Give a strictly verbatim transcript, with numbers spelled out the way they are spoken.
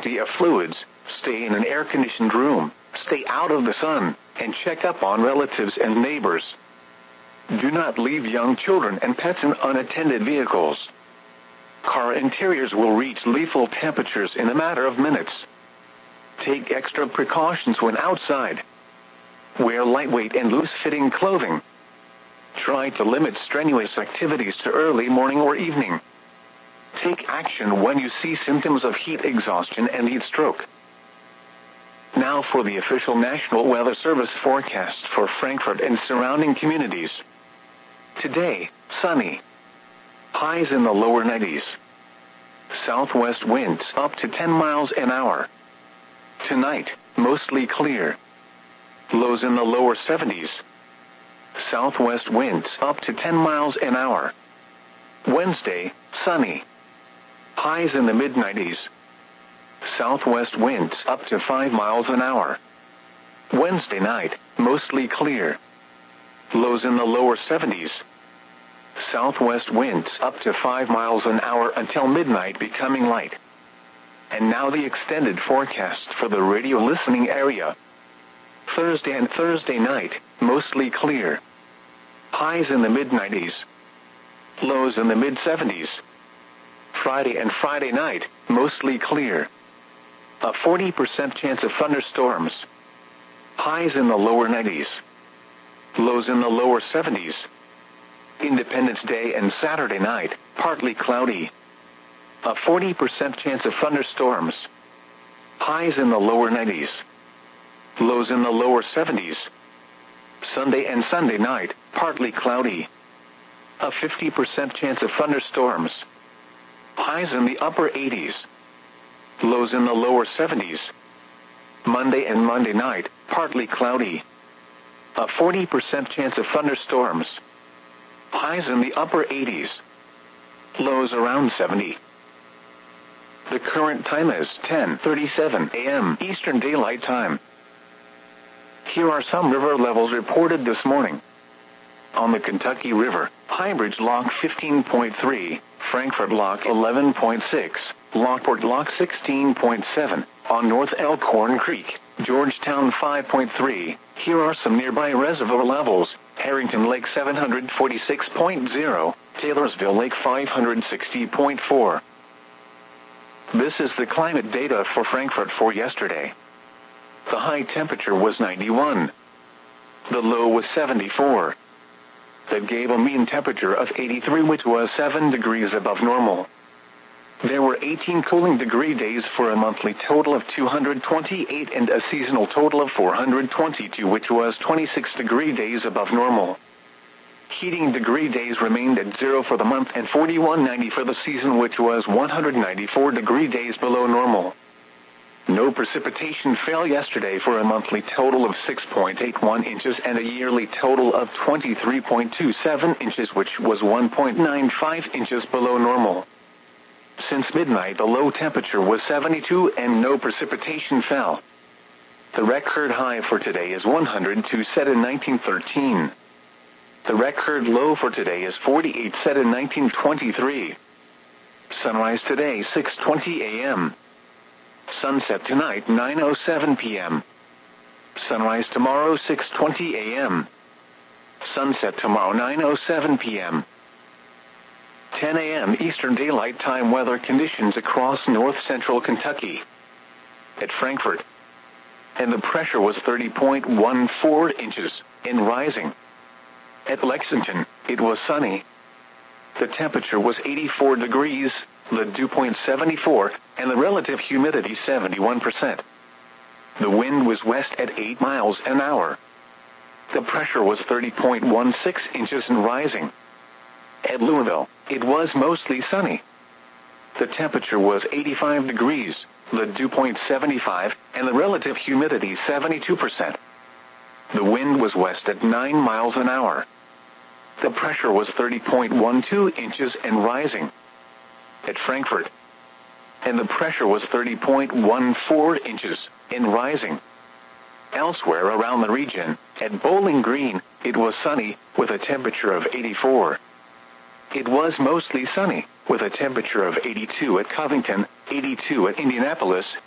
of fluids, stay in an air-conditioned room, stay out of the sun, and check up on relatives and neighbors. Do not leave young children and pets in unattended vehicles. Car interiors will reach lethal temperatures in a matter of minutes. Take extra precautions when outside. Wear lightweight and loose-fitting clothing. Try to limit strenuous activities to early morning or evening. Take action when you see symptoms of heat exhaustion and heat stroke. Now for the official National Weather Service forecast for Frankfurt and surrounding communities. Today, sunny. Highs in the lower nineties. Southwest winds up to ten miles an hour. Tonight, mostly clear. Lows in the lower seventies. Southwest winds up to ten miles an hour. Wednesday, sunny. Highs in the mid nineties. Southwest winds up to five miles an hour. Wednesday night, mostly clear. Lows in the lower seventies. Southwest winds up to five miles an hour until midnight, becoming light. And now the extended forecast for the radio listening area. Thursday and Thursday night, mostly clear. Highs in the mid nineties. Lows in the mid seventies. Friday and Friday night, mostly clear. A forty percent chance of thunderstorms. Highs in the lower nineties. Lows in the lower seventies. Independence Day and Saturday night, partly cloudy. A forty percent chance of thunderstorms. Highs in the lower nineties. Lows in the lower seventies. Sunday and Sunday night, partly cloudy. A fifty percent chance of thunderstorms. Highs in the upper eighties. Lows in the lower seventies. Monday and Monday night, partly cloudy. A forty percent chance of thunderstorms. Highs in the upper eighties. Lows around seventy. The current time is ten thirty-seven a m Eastern Daylight Time. Here are some river levels reported this morning. On the Kentucky River, Highbridge Lock fifteen point three, Frankfurt Lock eleven point six, Lockport Lock sixteen point seven, on North Elkhorn Creek, Georgetown five point three. Here are some nearby reservoir levels. Harrington Lake seven hundred forty-six point zero, Taylorsville Lake five hundred sixty point four. This is the climate data for Frankfurt for yesterday. The high temperature was ninety-one. The low was seventy-four. That gave a mean temperature of eighty-three, which was seven degrees above normal. There were eighteen cooling degree days for a monthly total of two hundred twenty-eight and a seasonal total of four hundred twenty-two, which was twenty-six degree days above normal. Heating degree days remained at zero for the month and forty-one ninety for the season, which was one hundred ninety-four degree days below normal. No precipitation fell yesterday for a monthly total of six point eight one inches and a yearly total of twenty-three point two seven inches, which was one point nine five inches below normal. Since midnight, the low temperature was seventy-two and no precipitation fell. The record high for today is one hundred two, set in nineteen thirteen. The record low for today is forty-eight, set in nineteen twenty-three. Sunrise today six twenty a m Sunset tonight nine oh seven p m Sunrise tomorrow six twenty a m Sunset tomorrow nine oh seven p m ten a m Eastern Daylight Time weather conditions across north-central Kentucky. At Frankfurt, and the pressure was thirty point one four inches, and rising. At Lexington, it was sunny. The temperature was eighty-four degrees, the dew point seventy-four, and the relative humidity seventy-one percent. The wind was west at eight miles an hour. The pressure was thirty point one six inches and rising. At Louisville, it was mostly sunny. The temperature was eighty-five degrees, the dew point seventy-five, and the relative humidity seventy-two percent. The wind was west at nine miles an hour. The pressure was thirty point one two inches and rising. At Frankfurt, and the pressure was thirty point one four inches and rising. Elsewhere around the region, at Bowling Green, it was sunny, with a temperature of eighty-four. It was mostly sunny, with a temperature of eighty-two at Covington, eighty-two at Indianapolis,